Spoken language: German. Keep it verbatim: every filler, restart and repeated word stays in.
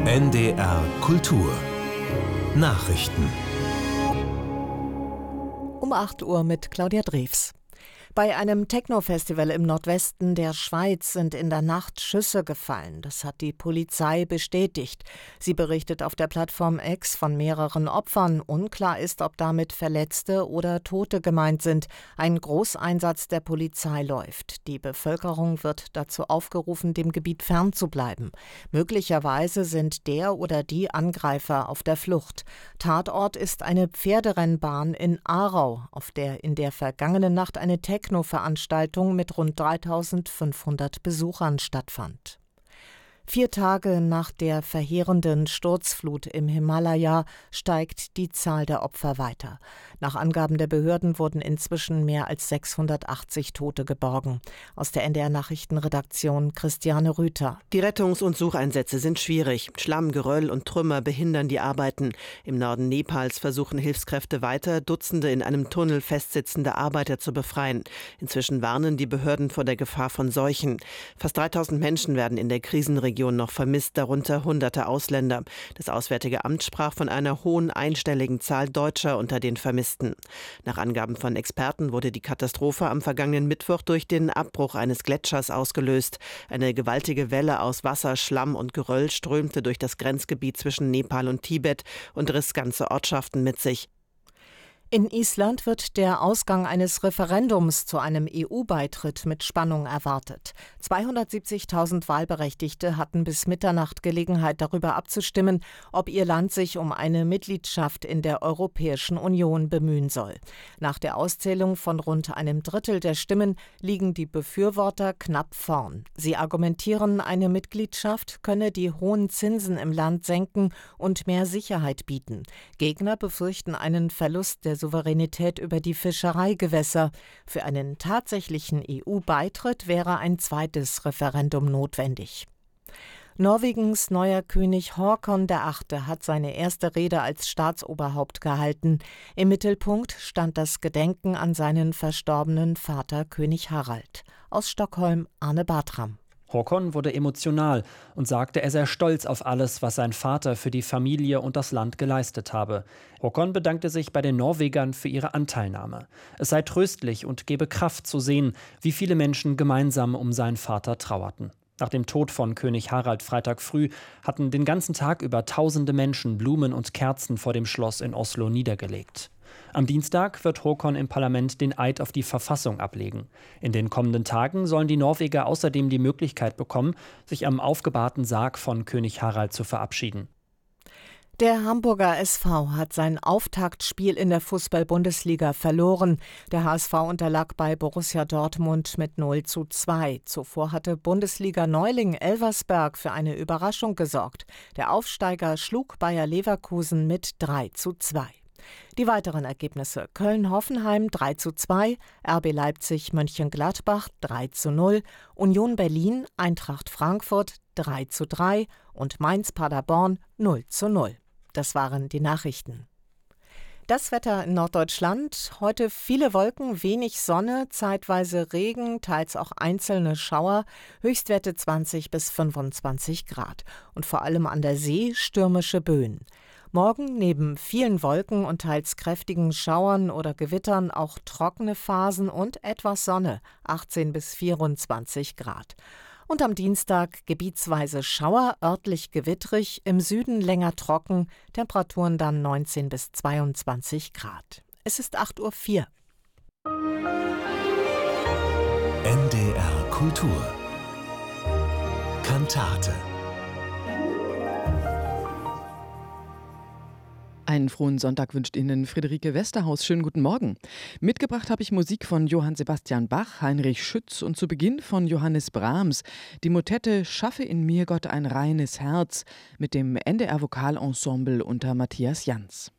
N D R Kultur Nachrichten. Um acht Uhr mit Claudia Drews. Bei einem Techno-Festival im Nordwesten der Schweiz sind in der Nacht Schüsse gefallen. Das hat die Polizei bestätigt. Sie berichtet auf der Plattform X von mehreren Opfern. Unklar ist, ob damit Verletzte oder Tote gemeint sind. Ein Großeinsatz der Polizei läuft. Die Bevölkerung wird dazu aufgerufen, dem Gebiet fernzubleiben. Möglicherweise sind der oder die Angreifer auf der Flucht. Tatort ist eine Pferderennbahn in Aarau, auf der in der vergangenen Nacht eine Techno-Veranstaltung mit rund dreitausendfünfhundert Besuchern stattfand. Vier Tage nach der verheerenden Sturzflut im Himalaya steigt die Zahl der Opfer weiter. Nach Angaben der Behörden wurden inzwischen mehr als sechshundertachtzig Tote geborgen. Aus der N D R-Nachrichtenredaktion Christiane Rüther. Die Rettungs- und Sucheinsätze sind schwierig. Schlamm, Geröll und Trümmer behindern die Arbeiten. Im Norden Nepals versuchen Hilfskräfte weiter, Dutzende in einem Tunnel festsitzende Arbeiter zu befreien. Inzwischen warnen die Behörden vor der Gefahr von Seuchen. Fast dreitausend Menschen werden in der Krisenregion noch vermisst, darunter hunderte Ausländer. Das Auswärtige Amt sprach von einer hohen einstelligen Zahl Deutscher unter den Vermissten. Nach Angaben von Experten wurde die Katastrophe am vergangenen Mittwoch durch den Abbruch eines Gletschers ausgelöst. Eine gewaltige Welle aus Wasser, Schlamm und Geröll strömte durch das Grenzgebiet zwischen Nepal und Tibet und riss ganze Ortschaften mit sich. In Island wird der Ausgang eines Referendums zu einem E U-Beitritt mit Spannung erwartet. zweihundertsiebzigtausend Wahlberechtigte hatten bis Mitternacht Gelegenheit, darüber abzustimmen, ob ihr Land sich um eine Mitgliedschaft in der Europäischen Union bemühen soll. Nach der Auszählung von rund einem Drittel der Stimmen liegen die Befürworter knapp vorn. Sie argumentieren, eine Mitgliedschaft könne die hohen Zinsen im Land senken und mehr Sicherheit bieten. Gegner befürchten einen Verlust der Souveränität über die Fischereigewässer. Für einen tatsächlichen E U-Beitritt wäre ein zweites Referendum notwendig. Norwegens neuer König Håkon der Achte hat seine erste Rede als Staatsoberhaupt gehalten. Im Mittelpunkt stand das Gedenken an seinen verstorbenen Vater König Harald. Aus Stockholm Arne Bartram. Håkon wurde emotional und sagte, er sei stolz auf alles, was sein Vater für die Familie und das Land geleistet habe. Håkon bedankte sich bei den Norwegern für ihre Anteilnahme. Es sei tröstlich und gebe Kraft zu sehen, wie viele Menschen gemeinsam um seinen Vater trauerten. Nach dem Tod von König Harald Freitag früh hatten den ganzen Tag über tausende Menschen Blumen und Kerzen vor dem Schloss in Oslo niedergelegt. Am Dienstag wird Håkon im Parlament den Eid auf die Verfassung ablegen. In den kommenden Tagen sollen die Norweger außerdem die Möglichkeit bekommen, sich am aufgebahrten Sarg von König Harald zu verabschieden. Der Hamburger S V hat sein Auftaktspiel in der Fußball-Bundesliga verloren. Der H S V unterlag bei Borussia Dortmund mit null zu zwei. Zuvor hatte Bundesliga-Neuling Elversberg für eine Überraschung gesorgt. Der Aufsteiger schlug Bayer Leverkusen mit drei zu zwei. Die weiteren Ergebnisse: Köln-Hoffenheim drei zu zwei, R B Leipzig-Mönchengladbach drei zu null, Union Berlin, Eintracht Frankfurt drei zu drei und Mainz-Paderborn null zu null. Das waren die Nachrichten. Das Wetter in Norddeutschland: Heute viele Wolken, wenig Sonne, zeitweise Regen, teils auch einzelne Schauer, Höchstwerte zwanzig bis fünfundzwanzig Grad und vor allem an der See stürmische Böen. Morgen neben vielen Wolken und teils kräftigen Schauern oder Gewittern auch trockene Phasen und etwas Sonne, achtzehn bis vierundzwanzig Grad. Und am Dienstag gebietsweise Schauer, örtlich gewittrig, im Süden länger trocken, Temperaturen dann neunzehn bis zweiundzwanzig Grad. Es ist acht Uhr vier. N D R Kultur Kantate. Einen frohen Sonntag wünscht Ihnen Friederike Westerhaus. Schönen guten Morgen. Mitgebracht habe ich Musik von Johann Sebastian Bach, Heinrich Schütz und zu Beginn von Johannes Brahms. Die Motette Schaffe in mir Gott ein reines Herz mit dem N D R Vokalensemble unter Matthias Jans.